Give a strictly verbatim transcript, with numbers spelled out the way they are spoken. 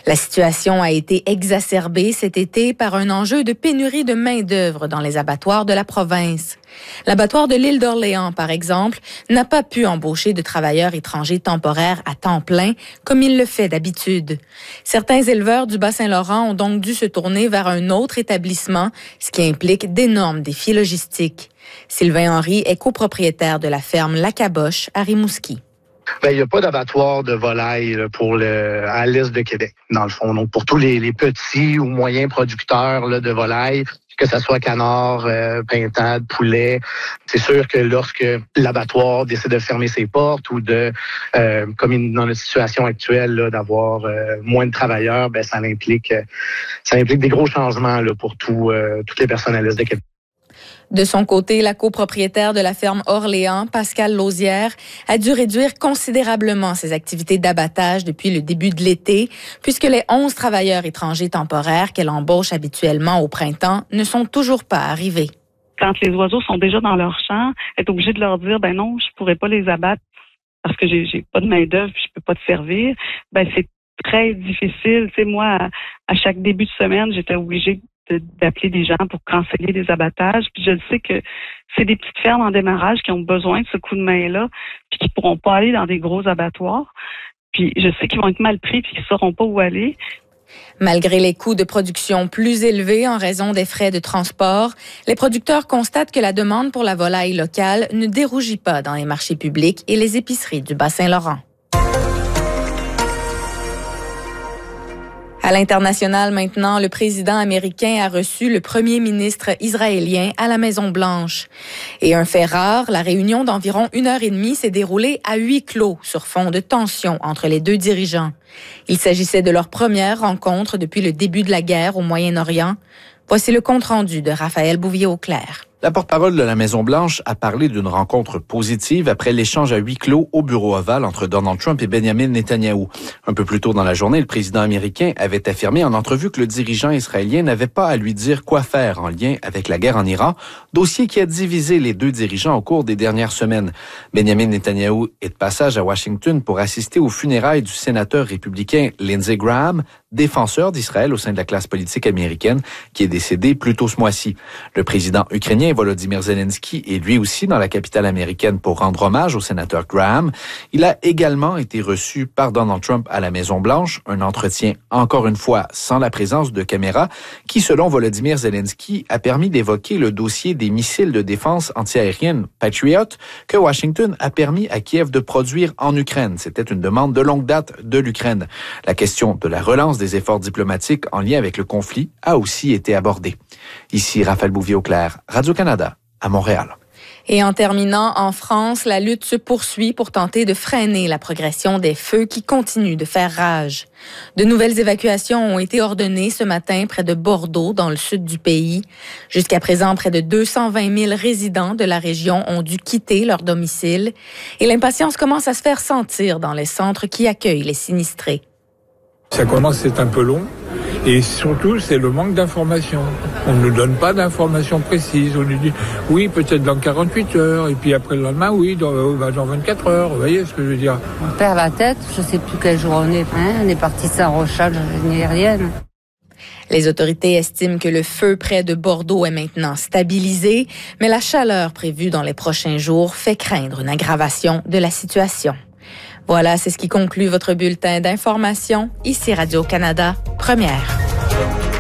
La situation a été exacerbée cet été par un enjeu de pénurie de main-d'œuvre dans les abattoirs de la province. L'abattoir de l'île d'Orléans, par exemple, n'a pas pu embaucher de travailleurs étrangers temporaires à temps plein comme il le fait d'habitude. Certains éleveurs du Bas-Saint-Laurent ont donc dû se tourner vers un autre établissement, ce qui implique d'énormes défis logistiques. Sylvain Henry est copropriétaire de la ferme La Caboche à Rimouski. Ben, il n'y a pas d'abattoir de volaille là, pour le, à l'est de Québec, dans le fond. Donc, pour tous les, les petits ou moyens producteurs là, de volaille, que ce soit canard, euh, pintade, poulet, c'est sûr que lorsque l'abattoir décide de fermer ses portes ou de, euh, comme dans la situation actuelle, là, d'avoir euh, moins de travailleurs, ben ça implique, ça implique des gros changements là, pour tout, euh, toutes les personnes à l'est de Québec. De son côté, la copropriétaire de la ferme Orléans, Pascale Lausière, a dû réduire considérablement ses activités d'abattage depuis le début de l'été, puisque les onze travailleurs étrangers temporaires qu'elle embauche habituellement au printemps ne sont toujours pas arrivés. Quand les oiseaux sont déjà dans leur champ, elle est obligée de leur dire, ben non, je pourrais pas les abattre parce que j'ai, j'ai pas de main-d'œuvre, puis je peux pas te servir. Ben c'est très difficile. Tu sais, moi, à, à chaque début de semaine, j'étais obligée De, d'appeler des gens pour canceller des abattages. Puis je sais que c'est des petites fermes en démarrage qui ont besoin de ce coup de main-là, puis qui pourront pas aller dans des gros abattoirs. Puis je sais qu'ils vont être mal pris, puis qu'ils sauront pas où aller. Malgré les coûts de production plus élevés en raison des frais de transport, les producteurs constatent que la demande pour la volaille locale ne dérougit pas dans les marchés publics et les épiceries du Bas-Saint-Laurent. À l'international maintenant, le président américain a reçu le premier ministre israélien à la Maison-Blanche. Et un fait rare, la réunion d'environ une heure et demie s'est déroulée à huis clos sur fond de tension entre les deux dirigeants. Il s'agissait de leur première rencontre depuis le début de la guerre au Moyen-Orient. Voici le compte-rendu de Raphaël Bouvier-Auclair. La porte-parole de la Maison-Blanche a parlé d'une rencontre positive après l'échange à huis clos au bureau ovale entre Donald Trump et Benjamin Netanyahou. Un peu plus tôt dans la journée, le président américain avait affirmé en entrevue que le dirigeant israélien n'avait pas à lui dire quoi faire en lien avec la guerre en Iran, dossier qui a divisé les deux dirigeants au cours des dernières semaines. Benjamin Netanyahou est de passage à Washington pour assister aux funérailles du sénateur républicain Lindsey Graham, défenseur d'Israël au sein de la classe politique américaine, qui est décédé plus tôt ce mois-ci. Le président ukrainien Volodymyr Zelensky est lui aussi dans la capitale américaine pour rendre hommage au sénateur Graham. Il a également été reçu par Donald Trump à la Maison-Blanche, un entretien encore une fois sans la présence de caméras, qui selon Volodymyr Zelensky a permis d'évoquer le dossier des missiles de défense antiaérienne Patriot que Washington a permis à Kiev de produire en Ukraine. C'était une demande de longue date de l'Ukraine. La question de la relance des efforts diplomatiques en lien avec le conflit a aussi été abordée. Ici Raphaël Bouvier-Auclair, Radio-Canada, à Montréal. Et en terminant, en France, la lutte se poursuit pour tenter de freiner la progression des feux qui continuent de faire rage. De nouvelles évacuations ont été ordonnées ce matin près de Bordeaux, dans le sud du pays. Jusqu'à présent, près de deux cent vingt mille résidents de la région ont dû quitter leur domicile. Et l'impatience commence à se faire sentir dans les centres qui accueillent les sinistrés. Ça commence à être un peu long et surtout c'est le manque d'informations. On ne nous donne pas d'informations précises. On nous dit oui peut-être dans quarante-huit heures et puis après le lendemain oui dans, dans vingt-quatre heures. Vous voyez ce que je veux dire? On perd la tête, je ne sais plus quel jour on est. Hein, on est parti de Saint-Rochal, aérienne. Les autorités estiment que le feu près de Bordeaux est maintenant stabilisé, mais la chaleur prévue dans les prochains jours fait craindre une aggravation de la situation. Voilà, c'est ce qui conclut votre bulletin d'information. Ici Radio-Canada, première.